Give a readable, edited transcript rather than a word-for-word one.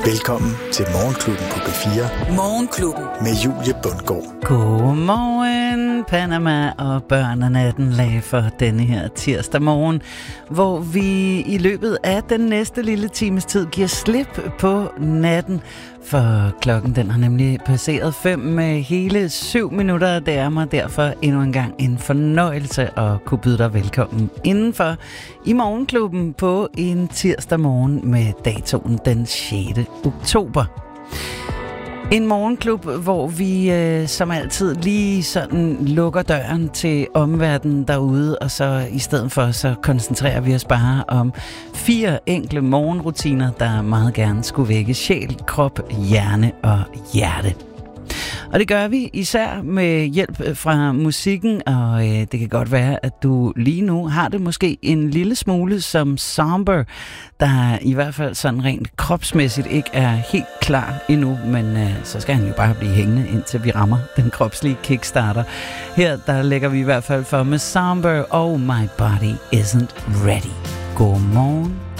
Velkommen til Morgenklubben på B4. Morgenklubben. Med Julie Bundgaard. Godmorgen, Panama og børn af natten lag for denne her tirsdag morgen, hvor vi i løbet af den næste lille times tid giver slip på natten. For klokken den har nemlig passeret 5 med hele 7 minutter. Det er mig derfor endnu en gang en fornøjelse at kunne byde dig velkommen indenfor i Morgenklubben på en tirsdag morgen med datoen den 6. oktober. En morgenklub, hvor vi som altid lige sådan lukker døren til omverdenen derude, og så i stedet for så koncentrerer vi os bare om 4 enkle morgenrutiner, der meget gerne skulle vække sjæl, krop, hjerne og hjerte. Og det gør vi især med hjælp fra musikken, og det kan godt være, at du lige nu har det måske en lille smule som Somber, der i hvert fald sådan rent kropsmæssigt ikke er helt klar endnu, men så skal han jo bare blive hængende, indtil vi rammer den kropslige kickstarter. Her der lægger vi i hvert fald for med Somber og My Body Isn't Ready. God morgen.